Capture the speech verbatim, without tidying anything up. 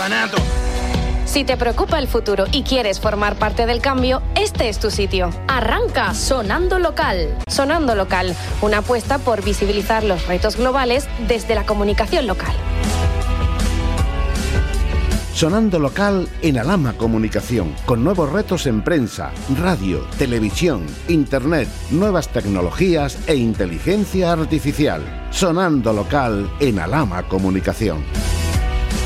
orfanato. Si te preocupa el futuro y quieres formar parte del cambio, este es tu sitio. Arranca Sonando Local. Sonando Local, una apuesta por visibilizar los retos globales desde la comunicación local. Sonando Local en Alhama Comunicación, con nuevos retos en prensa, radio, televisión, internet, nuevas tecnologías e inteligencia artificial. Sonando Local en Alhama Comunicación.